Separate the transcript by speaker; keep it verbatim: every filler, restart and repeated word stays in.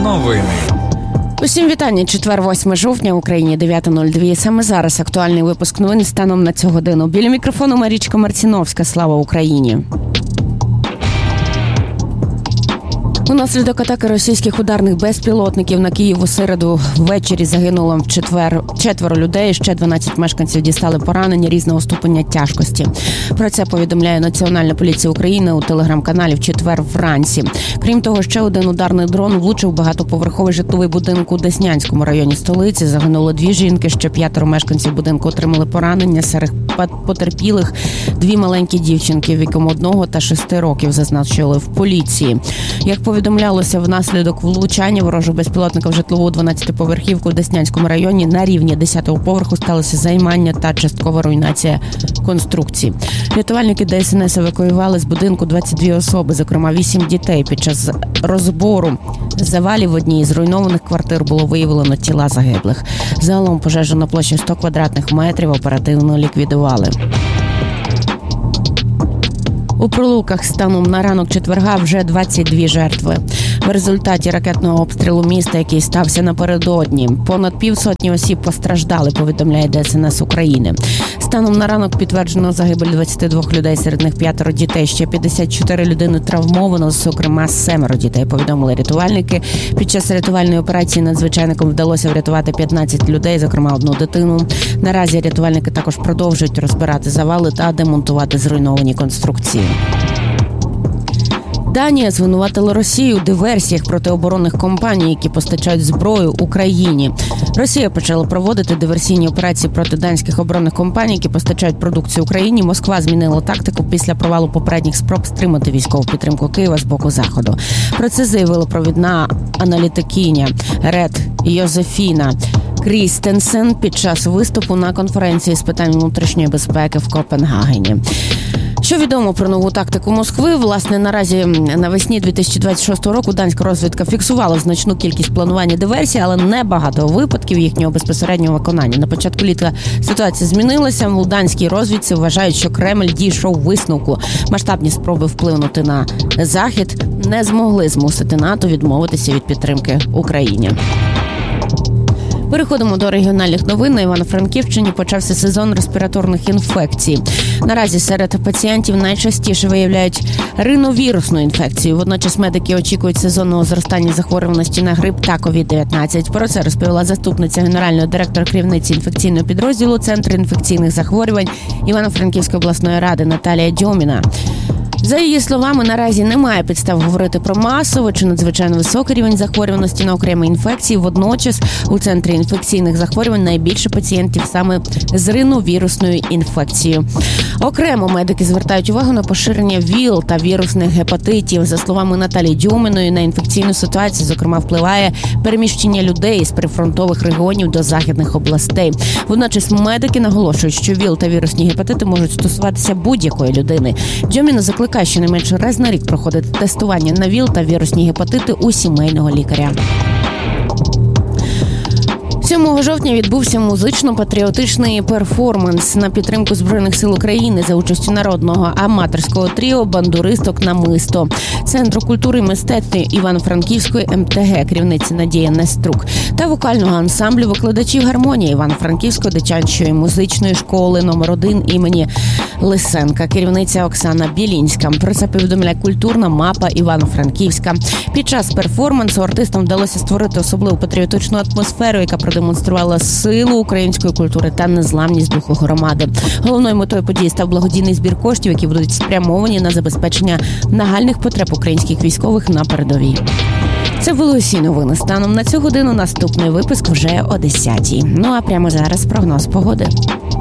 Speaker 1: Новини.
Speaker 2: Усім вітання. Четвер, восьме жовтня, в Україні дев'ята нуль два. Саме зараз актуальний випуск новин станом на цю годину. Біля мікрофону Марічка Марціновська. Слава Україні! Унаслідок атаки російських ударних безпілотників на Київ у середу ввечері загинуло в четвер четверо людей, ще дванадцять мешканців дістали поранення різного ступеня тяжкості. Про це повідомляє Національна поліція України у телеграм-каналі в четвер вранці. Крім того, ще один ударний дрон влучив в багатоповерховий житловий будинок у Деснянському районі столиці. Загинуло дві жінки, ще п'ятеро мешканців будинку отримали поранення. Серед потерпілих дві маленькі дівчинки віком одного та шести років, зазначили в поліції. Як повідомлялося, внаслідок влучання ворожого безпілотника в житлову дванадцятиповерхівку в Деснянському районі на рівні десятого поверху сталося займання та часткова руйнація конструкції. Рятувальники Де Ес Ен Ес евакуювали з будинку двадцять дві особи, зокрема вісім дітей. Під час розбору завалів в одній із зруйнованих квартир було виявлено тіла загиблих. Загалом пожежу на площі сто квадратних метрів оперативно ліквідували. У Прилуках станом на ранок четверга вже двадцять дві жертви. В результаті ракетного обстрілу міста, який стався напередодні, понад півсотні осіб постраждали, повідомляє Де Ес Ен Ес України. Станом на ранок підтверджено загибель двадцяти двох людей, серед них п'ятеро дітей, ще п'ятдесят чотири людини травмовано, зокрема семеро дітей, повідомили рятувальники. Під час рятувальної операції надзвичайникам вдалося врятувати п'ятнадцять людей, зокрема одну дитину. Наразі рятувальники також продовжують розбирати завали та демонтувати зруйновані конструкції. Данія звинуватила Росію у диверсіях проти оборонних компаній, які постачають зброю Україні. Росія почала проводити диверсійні операції проти данських оборонних компаній, які постачають продукцію Україні. Москва змінила тактику після провалу попередніх спроб стримати військову підтримку Києва з боку Заходу. Про це заявила провідна аналітикиня Ред Йозефіна Крістенсен під час виступу на конференції з питань внутрішньої безпеки в Копенгагені. Що відомо про нову тактику Москви? Власне, наразі навесні дві тисячі двадцять шостого року данська розвідка фіксувала значну кількість планування диверсій, але не багато випадків їхнього безпосереднього виконання. На початку літа ситуація змінилася. У данській розвідці вважають, що Кремль дійшов висновку. Масштабні спроби вплинути на Захід не змогли змусити НАТО відмовитися від підтримки Україні. Переходимо до регіональних новин. На Івано-Франківщині почався сезон респіраторних інфекцій. Наразі серед пацієнтів найчастіше виявляють риновірусну інфекцію. Водночас медики очікують сезонного зростання захворюваності на грип та ковід дев'ятнадцять. Про це розповіла заступниця генерального директора керівниці інфекційного підрозділу Центру інфекційних захворювань Івано-Франківської обласної ради Наталія Дьоміна. За її словами, наразі немає підстав говорити про масовий чи надзвичайно високий рівень захворюваності на окремі інфекції. Водночас у Центрі інфекційних захворювань найбільше пацієнтів саме з риновірусною інфекцією. Окремо медики звертають увагу на поширення ВІЛ та вірусних гепатитів. За словами Наталії Дьоміної, на інфекційну ситуацію, зокрема, впливає переміщення людей з прифронтових регіонів до західних областей. Водночас медики наголошують, що ВІЛ та вірусні гепатити можуть стосуватися будь-якої людини. Дьоміна закликає щонайменше раз на рік проходити тестування на ВІЛ та вірусні гепатити у сімейного лікаря. сьомого жовтня відбувся музично-патріотичний перформанс на підтримку Збройних сил України за участю народного аматорського тріо «Бандуристок намисто» Центру культури і мистецтв Івано-Франківської ем те ге, керівниці Надія Неструк, та вокального ансамблю викладачів гармонії Івано-Франківської дитячої музичної школи номер один імені Лисенка, керівниця Оксана Білінська. Про це повідомляє культурна мапа Івано-Франківська. Під час перформансу артистам вдалося створити особливу патріотичну атмосферу, яка продемонструвала силу української культури та незламність духу громади. Головною метою події став благодійний збір коштів, які будуть спрямовані на забезпечення нагальних потреб українських військових на передовій. Це були усі новини. Станом на цю годину наступний випуск вже о десятій. Ну а прямо зараз прогноз погоди.